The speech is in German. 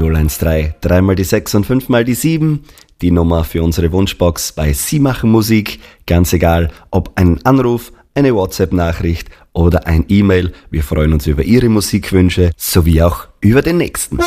013 3 mal die 6 und 5 mal die 7. Die Nummer für unsere Wunschbox bei Sie machen Musik. Ganz egal, ob ein Anruf, eine WhatsApp-Nachricht oder ein E-Mail. Wir freuen uns über Ihre Musikwünsche sowie auch über den nächsten.